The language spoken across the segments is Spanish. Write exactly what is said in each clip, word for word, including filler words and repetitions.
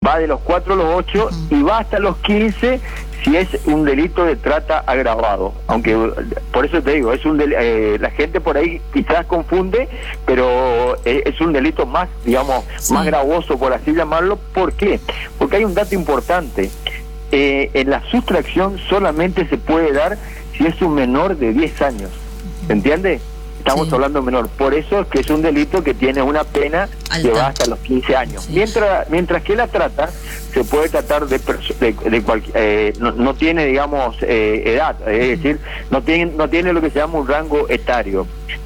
va de los cuatro a los ocho uh-huh. y va hasta los quince si es un delito de trata agravado, aunque por eso te digo, es un del, eh, la gente por ahí quizás confunde, pero eh, es un delito más, digamos, sí. más gravoso, por así llamarlo. ¿Por qué? Porque hay un dato importante, eh, en la sustracción solamente se puede dar si es un menor de diez años, ¿se entiende? Estamos sí. hablando de menor, por eso es que es un delito que tiene una pena Alta. que va hasta los quince años. Sí. Mientras mientras que la trata se puede tratar de de, de cualquier, eh, no, no tiene, digamos, eh, edad, es uh-huh. decir, no tiene no tiene lo que se llama un rango etario.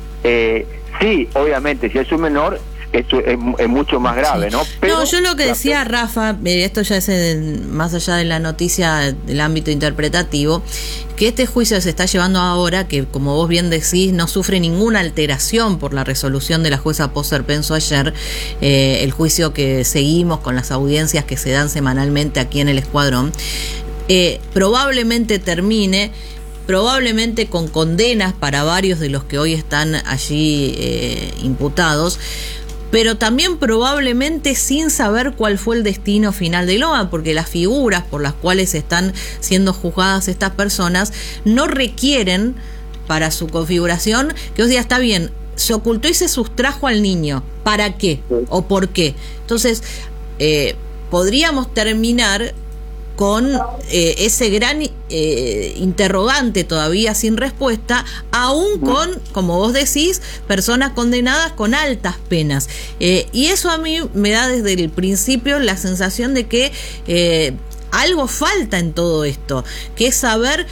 Eh, sí, obviamente, si es un menor, esto es, es mucho más grave, sí. ¿no? Pero, no, yo lo que decía, Rafa, eh, esto ya es en, más allá de la noticia del ámbito interpretativo, que este juicio se está llevando ahora, que como vos bien decís, no sufre ninguna alteración por la resolución de la jueza Poser Penso ayer, eh, el juicio que seguimos con las audiencias que se dan semanalmente aquí en el Escuadrón, eh, probablemente termine probablemente con condenas para varios de los que hoy están allí eh, imputados, pero también probablemente sin saber cuál fue el destino final de Loan, porque las figuras por las cuales están siendo juzgadas estas personas no requieren para su configuración que os diga, está bien, se ocultó y se sustrajo al niño, ¿para qué? ¿O por qué? Entonces, eh, podríamos terminar con eh, ese gran eh, interrogante todavía sin respuesta, aún con, como vos decís, personas condenadas con altas penas. Eh, y eso a mí me da desde el principio la sensación de que eh, algo falta en todo esto, que es saber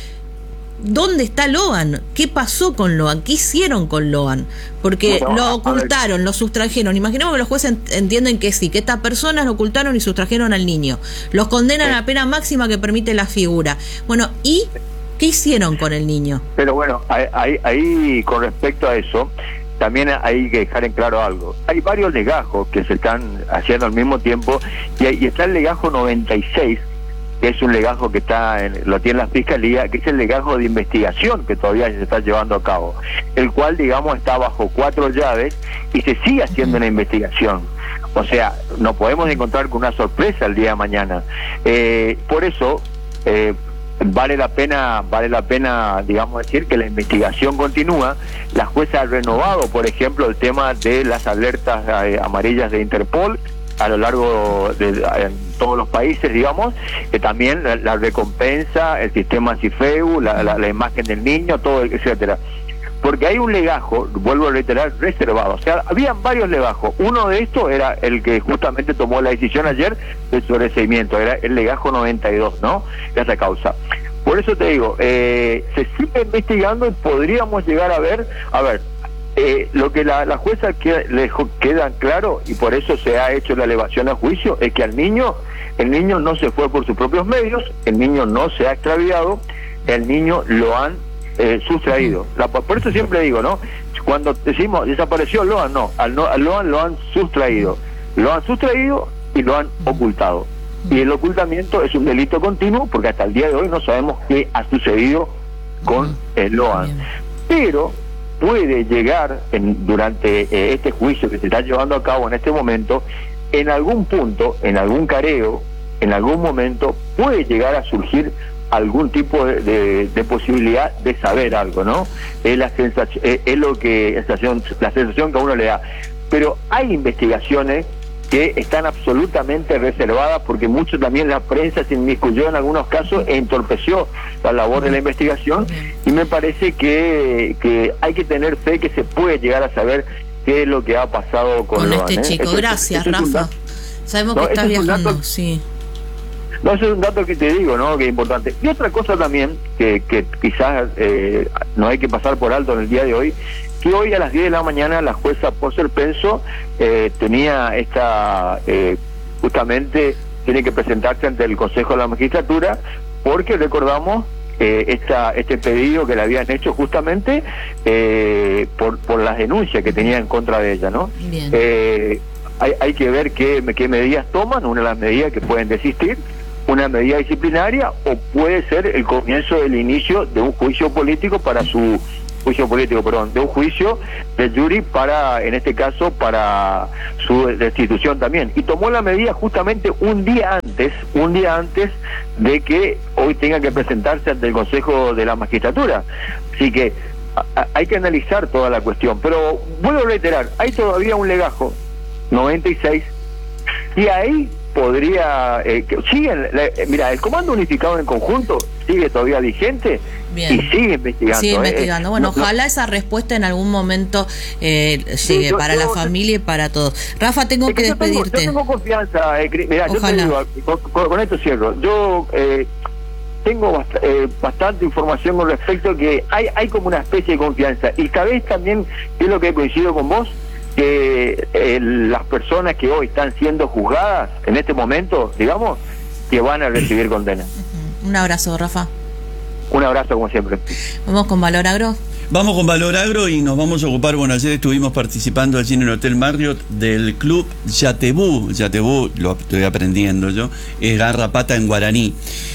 ¿dónde está Loan? ¿Qué pasó con Loan? ¿Qué hicieron con Loan? Porque bueno, lo ocultaron, lo sustrajeron. Imaginemos que los jueces entienden que sí, que estas personas lo ocultaron y sustrajeron al niño. Los condenan sí. a la pena máxima que permite la figura. Bueno, ¿y qué hicieron con el niño? Pero bueno, ahí, ahí con respecto a eso, también hay que dejar en claro algo. Hay varios legajos que se están haciendo al mismo tiempo y, y está el legajo noventa y seis, que es un legajo que está en, lo tiene la Fiscalía, que es el legajo de investigación que todavía se está llevando a cabo, el cual, digamos, está bajo cuatro llaves y se sigue haciendo una investigación. O sea, nos podemos encontrar con una sorpresa el día de mañana. Eh, por eso, eh, vale la pena, vale la pena, digamos, decir que la investigación continúa. La jueza ha renovado, por ejemplo, el tema de las alertas eh, amarillas de Interpol a lo largo de en todos los países, digamos, que también la, la recompensa, el sistema CIFEU, la, la, la imagen del niño, todo, etcétera. Porque hay un legajo, vuelvo a reiterar, reservado. O sea, habían varios legajos. Uno de estos era el que justamente tomó la decisión ayer del sobreseimiento, era el legajo noventa y dos, ¿no? Esa causa. Por eso te digo, eh, se sigue investigando y podríamos llegar a ver, a ver, Eh, lo que la, la jueza que, le dejó, queda claro, y por eso se ha hecho la elevación a juicio, es que al niño, el niño no se fue por sus propios medios, el niño no se ha extraviado, el niño lo han eh, sustraído. La, por eso siempre digo, ¿no? Cuando decimos desapareció Loan, no, al, no, al Loan lo han sustraído, lo han sustraído y lo han ocultado. Y el ocultamiento es un delito continuo, porque hasta el día de hoy no sabemos qué ha sucedido con el Loan. Pero puede llegar en, durante eh, este juicio que se está llevando a cabo en este momento, en algún punto, en algún careo, en algún momento puede llegar a surgir algún tipo de, de, de posibilidad de saber algo, ¿no? Es la sensación, es, es lo que la sensación, la sensación que a uno le da. Pero hay investigaciones que están absolutamente reservadas porque mucho también la prensa se inmiscuyó en algunos casos e entorpeció la labor de la investigación, y me parece que, que hay que tener fe que se puede llegar a saber qué es lo que ha pasado con, con Loan, este ¿eh? chico. Eso, gracias, eso Rafa. Sabemos no, que estás viajando, dato, sí. No, eso es un dato que te digo, ¿no? Que es importante. Y otra cosa también, que, que quizás eh, no hay que pasar por alto en el día de hoy, que hoy a las diez de la mañana la jueza Poser Penso eh, tenía esta, eh, justamente, tiene que presentarse ante el Consejo de la Magistratura, porque recordamos eh, esta, este pedido que le habían hecho justamente eh, por, por las denuncias que tenía en contra de ella, ¿no? Bien. Eh, hay, hay que ver qué, qué medidas toman, una de las medidas que pueden desistir, una medida disciplinaria, o puede ser el comienzo del inicio de un juicio político para su juicio político, perdón, de un juicio del jury para, en este caso, para su destitución también. Y tomó la medida justamente un día antes, un día antes de que hoy tenga que presentarse ante el Consejo de la Magistratura. Así que a, a, hay que analizar toda la cuestión. Pero vuelvo a reiterar, hay todavía un legajo, noventa y seis, y ahí podría eh, que siguen eh, mira, el Comando Unificado en conjunto sigue todavía vigente. Bien. Y sigue investigando. Sigue investigando. Eh. Bueno, no, ojalá no. esa respuesta en algún momento eh, llegue sí, yo, para yo, la familia y para todos. Rafa, tengo que, que yo despedirte. Tengo, yo tengo confianza. Eh, mira, yo te digo, con, con, con esto cierro. Yo eh, tengo bast eh, bastante información con respecto a que hay, hay como una especie de confianza. Y cada vez también, es lo que coincido con vos, que eh, las personas que hoy están siendo juzgadas en este momento, digamos, que van a recibir condena. Uh-huh. Un abrazo, Rafa. Un abrazo como siempre. Vamos con Valor Agro. Vamos con Valor Agro y nos vamos a ocupar, bueno, ayer estuvimos participando allí en el Hotel Marriott del club Yatebú. Yatebú, lo estoy aprendiendo yo, es garrapata en guaraní.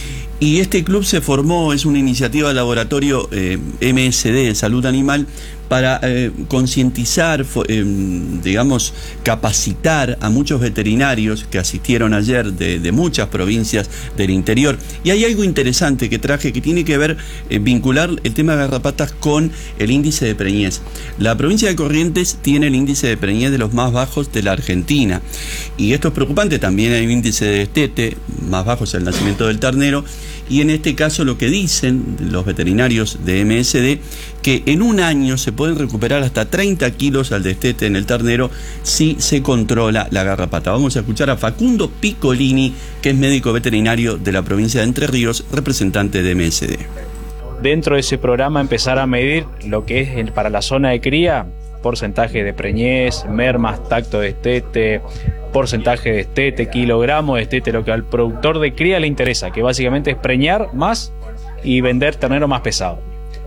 Y este club se formó, es una iniciativa del laboratorio eh, M S D, Salud Animal, para eh, concientizar, eh, digamos, capacitar a muchos veterinarios que asistieron ayer de, de muchas provincias del interior. Y hay algo interesante que traje que tiene que ver, eh, vincular el tema de garrapatas con el índice de preñez. La provincia de Corrientes tiene el índice de preñez de los más bajos de la Argentina. Y esto es preocupante, también hay un índice de destete, más bajo es el nacimiento del ternero. Y en este caso lo que dicen los veterinarios de M S D, que en un año se pueden recuperar hasta treinta kilos al destete en el ternero si se controla la garrapata. Vamos a escuchar a Facundo Piccolini, que es médico veterinario de la provincia de Entre Ríos, representante de M S D. Dentro de ese programa empezar a medir lo que es el, para la zona de cría, porcentaje de preñez, mermas, tacto de destete, porcentaje de destete, kilogramos de destete, lo que al productor de cría le interesa, que básicamente es preñar más y vender ternero más pesado.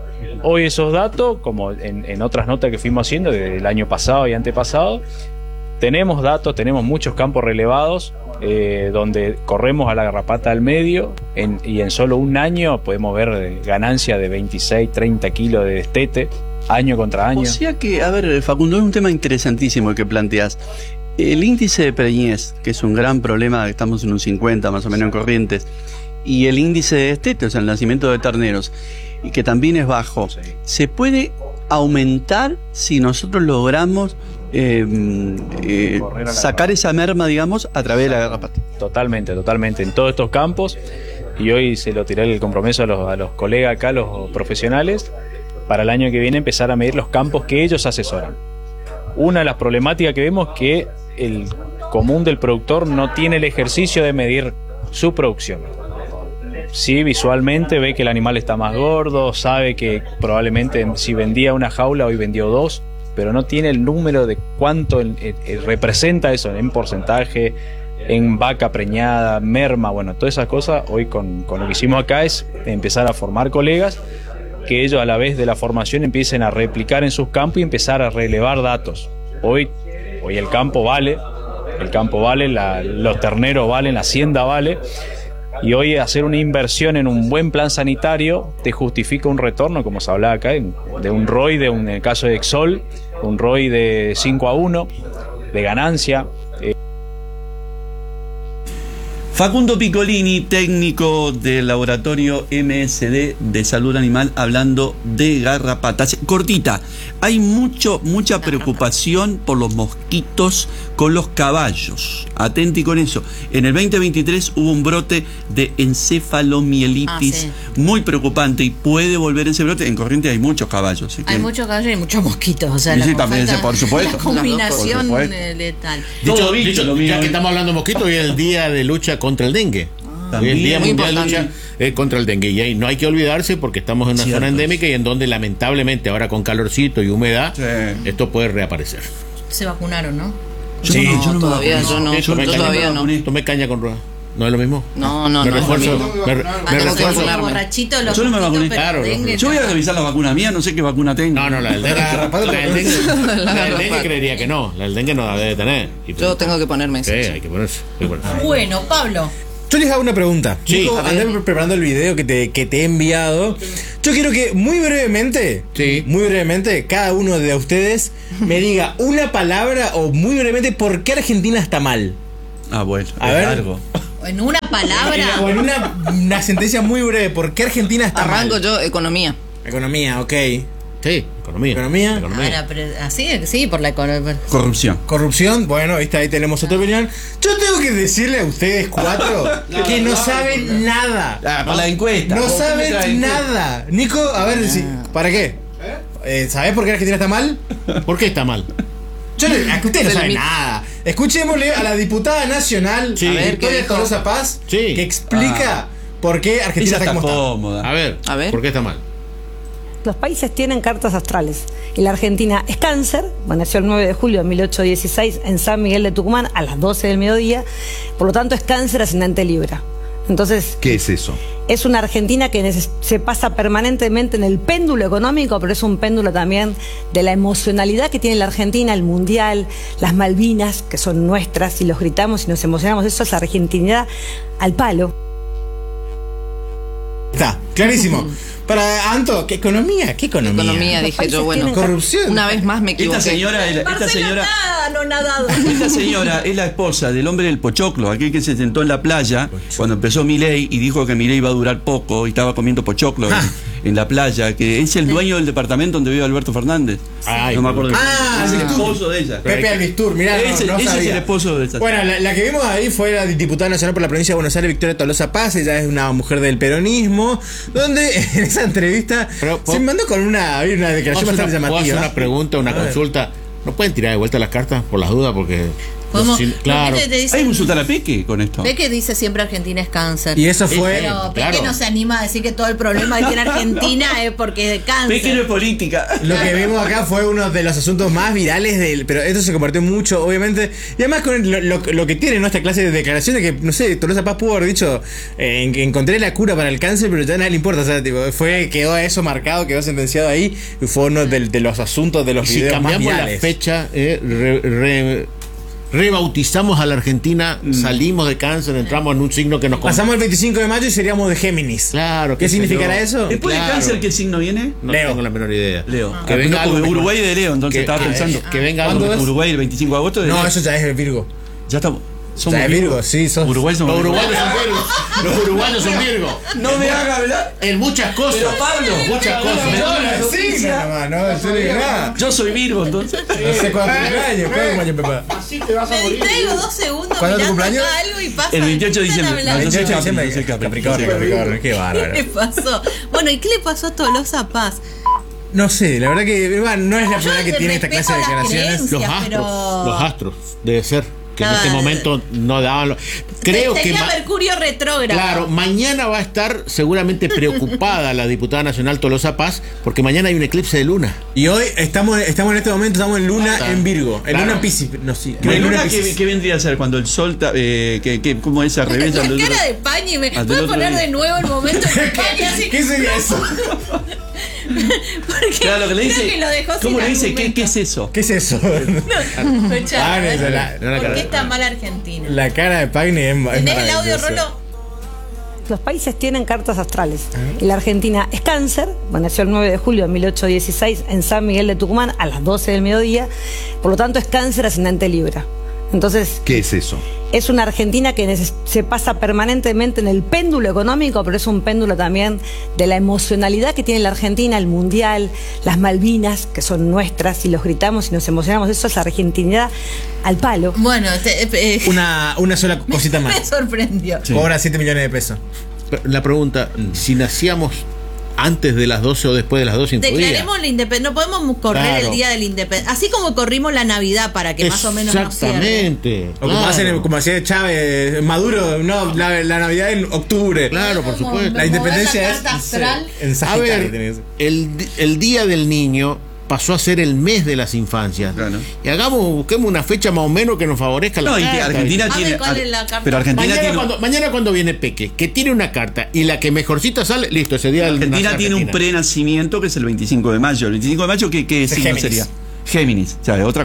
Hoy esos datos, como en, en otras notas que fuimos haciendo desde el año pasado y antepasado, tenemos datos, tenemos muchos campos relevados eh, donde corremos a la garrapata al medio en, y en solo un año podemos ver ganancia de veintiséis, treinta kilos de destete, año contra año. O sea que, a ver, Facundo, es un tema interesantísimo el que planteas. El índice de preñez, que es un gran problema, estamos en un cincuenta más o menos en Corrientes, y el índice de destete, o sea, el nacimiento de terneros, y que también es bajo, sí. ¿Se puede aumentar si nosotros logramos eh, eh, sacar esa merma, digamos, a través de la garrapata? Totalmente, totalmente, en todos estos campos, y hoy se lo tiré el compromiso a los, a los colegas acá, los profesionales, para el año que viene empezar a medir los campos que ellos asesoran. Una de las problemáticas que vemos es que el común del productor no tiene el ejercicio de medir su producción. Sí, visualmente ve que el animal está más gordo, sabe que probablemente si vendía una jaula hoy vendió dos, pero no tiene el número de cuánto el, el, el representa eso en porcentaje, en vaca preñada, merma, bueno, todas esas cosas. Hoy con, con lo que hicimos acá es empezar a formar colegas que ellos a la vez de la formación empiecen a replicar en sus campos y empezar a relevar datos. Hoy, hoy el campo vale, el campo vale, la, los terneros valen, la hacienda vale, y hoy hacer una inversión en un buen plan sanitario te justifica un retorno, como se hablaba acá, de un R O I, de un, en el caso de Exol, un R O I de cinco a uno, de ganancia. Eh. Facundo Piccolini, técnico del laboratorio M S D de Salud Animal, hablando de garrapatas. Cortita, hay mucho, mucha preocupación por los mosquitos con los caballos. Atenti con eso. En el veinte veintitrés hubo un brote de encefalomielitis ah, sí. muy preocupante y puede volver ese brote. En Corrientes hay muchos caballos. ¿sí? Hay que... muchos caballos y muchos mosquitos. O sea, y sí, la también, falta, por supuesto. La combinación por supuesto. letal. Dicho, dicho, lo ya que estamos hablando de mosquitos, hoy es el día de lucha contra el dengue. Ah, hoy es el día mundial de lucha eh, contra el dengue. Y ahí no hay que olvidarse porque estamos en una Cierto. zona endémica y en donde lamentablemente ahora con calorcito y humedad sí. esto puede reaparecer. Se vacunaron, ¿no? Yo sí, no, yo no todavía, yo no. Yo, yo todavía no. Tomé caña con rueda. ¿No es lo mismo? No, no, me no. Refuerzo, no me, me ah, refuerzo. Borrachito, los yo no me vacuné. Claro, dengue, yo voy a revisar la vacuna mía, no sé qué vacuna tengo. No, no, la del dengue. La del dengue, la del dengue creería que no. La del dengue no la debe tener. Y yo tengo que ponerme. Sí, hay que ponerse. Hay que ponerse. Bueno, Pablo. Yo les hago una pregunta. Sí, Nico, andé preparando el video que te, que te he enviado. Yo quiero que muy brevemente, sí. muy brevemente, cada uno de ustedes me diga una palabra o muy brevemente por qué Argentina está mal. Ah, bueno, a es ver. largo. En una palabra. O en una, una sentencia muy breve, ¿por qué Argentina está Arranco mal? yo, economía. Economía, ok. Sí, economía. Economía. Economía. Ahora, pero así, sí, por la economía. Corrupción. Corrupción, bueno, ¿viste? Ahí tenemos otra opinión. Yo tengo que decirle a ustedes cuatro No, que no, no, saben nada. Ah, para la encuesta. No ¿Vos cómo saben traes encuesta? nada. Nico, a ver, si, ¿para qué? Eh, ¿Sabés por qué Argentina está mal? ¿Por qué está mal? Yo le, es que ustedes no Se saben limita. nada. Escuchémosle a la diputada nacional, Sí. a A ver, ¿qué Victoria dijo? Tolosa Paz, Sí. que explica por qué Argentina Ella está está como está. cómoda. A ver, A ver. ¿por qué está mal? Los países tienen cartas astrales y la Argentina es cáncer, bueno, nació el nueve de julio de mil ochocientos dieciséis en San Miguel de Tucumán a las doce del mediodía, por lo tanto es cáncer ascendente Libra. Entonces, ¿Qué es eso? es una Argentina que neces- se pasa permanentemente en el péndulo económico, pero es un péndulo también de la emocionalidad que tiene la Argentina, el Mundial, las Malvinas, que son nuestras, y los gritamos y nos emocionamos. Eso es argentinidad al palo. Está, clarísimo. Para Anto, ¿qué economía? ¿Qué economía? Economía, dije yo, bueno. Corrupción. Una vez más me equivoqué. Esta señora, es la- esta Marcela señora, nada, no nadado. esta señora es la esposa del hombre del pochoclo, aquel que se sentó en la playa cuando empezó Milei y dijo que Milei iba a durar poco y estaba comiendo pochoclo en, en la playa, que es el dueño del departamento donde vive Alberto Fernández. Ay, no me acuerdo. Ah, es el Albistur. esposo de ella. Pepe Albistur, mirá, no, Ese- no ese es sabía. el esposo de esa. Bueno, la, la que vimos ahí fue la diputada nacional por la provincia de Buenos Aires, Victoria Tolosa Paz. Ella es una mujer del peronismo, donde en esa entrevista Pero, se mandó con una, una declaración ¿Puedo hacer bastante una, puedo hacer llamativa. una pregunta, una A ver. consulta? ¿No pueden tirar de vuelta las cartas por las dudas? Porque. ¿Cómo? Sí, claro. ¿Por qué te dicen- Hay un sultanapeque con esto. Ve que dice siempre Argentina es cáncer. Y eso fue. Pero claro. Peque no se anima a decir que todo el problema que tiene Argentina es porque es de cáncer. Peque no es política. Lo que vimos acá fue uno de los asuntos más virales del. Pero esto se compartió mucho, obviamente. Y además con lo, lo- lo que tiene nuestra clase de declaraciones, que no sé, Tolosa Paz pudo haber dicho eh, en- que encontré la cura para el cáncer, pero ya a nadie le importa. O sea, tipo, fue, quedó eso marcado, quedó sentenciado ahí. Y fue uno de, de los asuntos de los Si videos más cambiamos la virales. fecha, eh, re- re- rebautizamos a la Argentina, salimos de cáncer, entramos en un signo que nos. Pasamos el veinticinco de mayo y seríamos de Géminis. Claro. ¿Qué sé significará yo. eso? Después Claro. de cáncer, ¿qué signo viene? No Leo. tengo la menor idea. Leo. Que Ah, venga no, algo porque mejor. Uruguay de Leo, entonces Que- estaba que- pensando. que venga algo ¿Cuándo mejor. es? Uruguay el veinticinco de agosto de No, Leo. eso ya es el Virgo. Ya estamos. Somos Ya es Virgo, sí, sos. Uruguay somos Los Virgo. uruguayos son Virgo. Los uruguayos son Virgo. No me haga hablar. En muchas cosas. Pero Pablo, muchas cosas. No, sí, nada más, no, yo no digo nada. Yo soy Virgo, entonces. No sé cuándo es tu cumpleaños, ¿cuándo es tu cumpleaños, Pepa? Así te vas a Me morir. distraigo dos segundos ¿Cuándo es tu mirando cumpleaños? acá algo y pasa. El veintiocho de diciembre. Empiezan a No, hablar. yo soy veintiocho de Capri, diciembre, yo soy Capri. Capricornio, Capricornio, qué ¿Qué bárbaro. le pasó? Bueno, ¿y qué le pasó a Tolosa Paz? No sé, la verdad que bueno, no es la Yo primera que le tiene esta respeto clase de las declaraciones. Los creencias, astros. pero- Los astros. Debe ser. Que en Ah. este momento no daban. Lo... Creo que. Tenía ma- Mercurio retrógrado. Claro, mañana va a estar seguramente preocupada la diputada nacional Tolosa Paz, porque mañana hay un eclipse de luna. Y hoy estamos, estamos en este momento, estamos en luna Ah, en Virgo. En claro. luna en Piscis. No, sí. Bueno, en luna, en ¿qué, Piscis. qué vendría a ser cuando el sol, ta- eh, que, que, como esa revés? La cara de Pañi, ¿me Al del puedes otro poner día. de nuevo el momento en que Pañi así? ¿Qué sería eso? Porque Claro, que le creo dice, que lo dejó sin ¿cómo le dice? ¿Qué, argumento. ¿Qué es eso? ¿Qué es eso? Escuchá, Ah, no, la- no, la ¿por cara- qué está mal Argentina? La cara de Pagni es, es ¿Tenés el audio, maravillosa. Rolo? Los países tienen cartas astrales y la Argentina es cáncer, bueno, nació el nueve de julio de mil ochocientos dieciséis en San Miguel de Tucumán a las doce del mediodía, por lo tanto es cáncer ascendente Libra. Entonces, ¿Qué es eso? es una Argentina que neces- se pasa permanentemente en el péndulo económico, pero es un péndulo también de la emocionalidad que tiene la Argentina, el Mundial, las Malvinas, que son nuestras, y los gritamos y nos emocionamos. Eso es argentinidad al palo. Bueno, te- eh, Una, una sola cosita me más. sorprendió. Cobra siete millones de pesos. Pero la pregunta, si nacíamos antes de las doce o después de las doce, influía. Declaremos la independencia. No podemos correr Claro. el día de la independencia. Así como corrimos la Navidad para que más o menos nos cierre. Exactamente. O como, claro. hacen, como hacía Chávez, Maduro, no, la, la Navidad en octubre. Claro, por Como supuesto. La independencia esa es carta astral. en A Sagitario. tiene que ver, ser. el, di- el Día del Niño pasó a ser el mes de las infancias. Claro. Y hagamos, busquemos una fecha más o menos que nos favorezca la No, y que carta. Argentina A ver, tiene. ¿cuál es la carta? Pero Argentina Mañana tiene. cuando, mañana cuando viene Peque, que tiene una carta y la que mejorcita sale, listo, ese día del Argentina nace tiene un Argentina. prenacimiento que es el veinticinco de mayo. ¿El veinticinco de mayo qué, qué signo Géminis. sería? Géminis, o sea, otra cosa.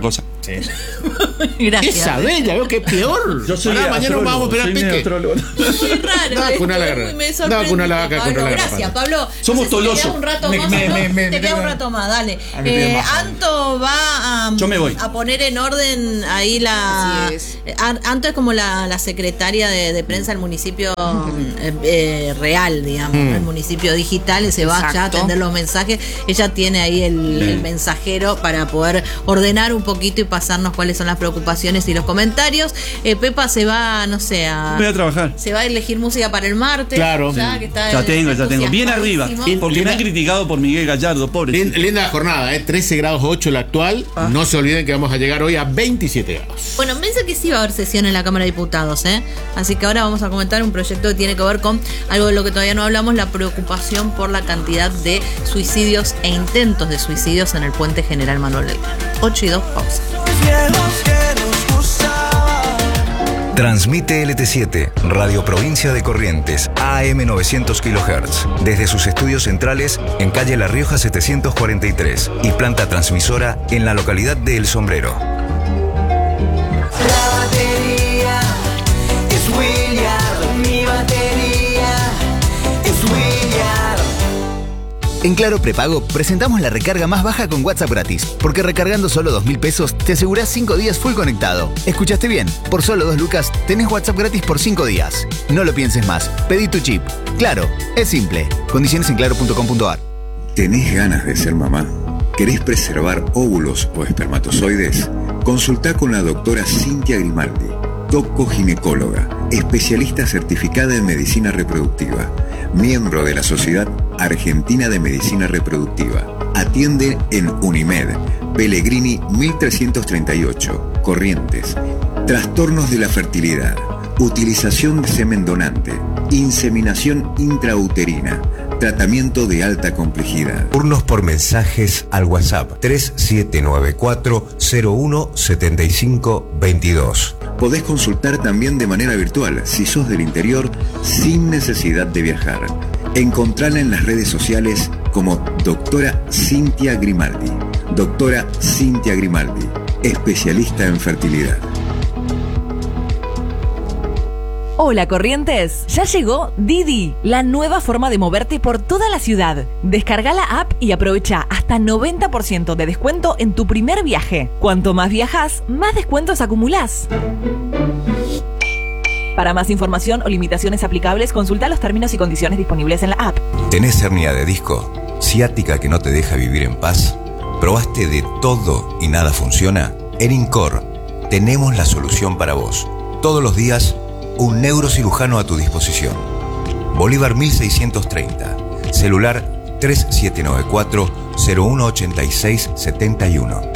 Sí. Gracias. Esa bella, veo que es peor. Yo soy Ahora, mañana vamos a operar pique. Muy raro. Da con una esto, garra- me da sorprende, con una vaca Pablo. contra la Gracias, garrapata. Pablo. Somos No sé si te tolosos. queda un rato Me- más, me- ¿no? me- me- Te me- queda un me- rato más, dale. A mí me Eh, baja. Anto va a, Yo me voy. a poner en orden ahí la... Así es. Eh, An- Anto es como la, la secretaria de, de prensa del municipio eh, eh, real, digamos, Mm. el municipio digital, y se va ya a Exacto. atender los mensajes. Ella tiene ahí el, el mensajero para poder ordenar un poquito y pasarnos cuáles son las preocupaciones y los comentarios. Eh, Pepa se va, no sé, a... Voy a trabajar. Se va a elegir música para el martes. Claro. Ya, que está Ya tengo, ya tengo. Bien arriba. entusiasmadísimo. Porque me han criticado por Miguel Gallardo, pobre. Lin- Linda jornada, ¿eh? trece grados ocho la actual. Ah. No se olviden que vamos a llegar hoy a veintisiete grados. Bueno, pensé que sí iba a haber sesión en la Cámara de Diputados, ¿eh? Así que ahora vamos a comentar un proyecto que tiene que ver con algo de lo que todavía no hablamos, la preocupación por la cantidad de suicidios e intentos de suicidios en el Puente General Manuel Belgrano. ocho y dos, pausa. Transmite L T siete, Radio Provincia de Corrientes, A M novecientos kilohertz, desde sus estudios centrales en calle La Rioja setecientos cuarenta y tres y planta transmisora en la localidad de El Sombrero. La batería es William, mi batería es William. En Claro Prepago presentamos la recarga más baja con WhatsApp gratis, porque recargando solo dos mil pesos te asegurás cinco días full conectado. ¿Escuchaste bien? Por solo dos lucas tenés WhatsApp gratis por cinco días. No lo pienses más, pedí tu chip. Claro, es simple. Condiciones en claro punto com punto a r. ¿Tenés ganas de ser mamá? ¿Querés preservar óvulos o espermatozoides? Consultá con la doctora Cintia Grimaldi, doco-ginecóloga, especialista certificada en medicina reproductiva, miembro de la Sociedad Argentina de Medicina Reproductiva. Atiende en Unimed, Pellegrini mil trescientos treinta y ocho, Corrientes. Trastornos de la fertilidad, utilización de semen donante, inseminación intrauterina, tratamiento de alta complejidad. Turnos por mensajes al WhatsApp tres siete nueve cuatro cero uno siete cinco dos dos. Podés consultar también de manera virtual si sos del interior sin necesidad de viajar. Encontrala en las redes sociales como doctora Cintia Grimaldi. Doctora Cintia Grimaldi, especialista en fertilidad. Hola Corrientes, ya llegó Didi, la nueva forma de moverte por toda la ciudad. Descarga la app y aprovecha hasta noventa por ciento de descuento en tu primer viaje. Cuanto más viajas, más descuentos acumulás. Para más información o limitaciones aplicables, consulta los términos y condiciones disponibles en la app. ¿Tenés hernia de disco? ¿Ciática que no te deja vivir en paz? ¿Probaste de todo y nada funciona? En Incor tenemos la solución para vos. Todos los días, un neurocirujano a tu disposición. Bolívar mil seiscientos treinta. Celular tres siete nueve cuatro cero uno ocho seis siete uno.